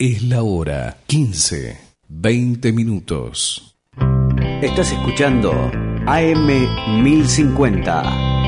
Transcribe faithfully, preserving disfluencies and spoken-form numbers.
Es la hora quince, veinte minutos. Estás escuchando A M mil cincuenta.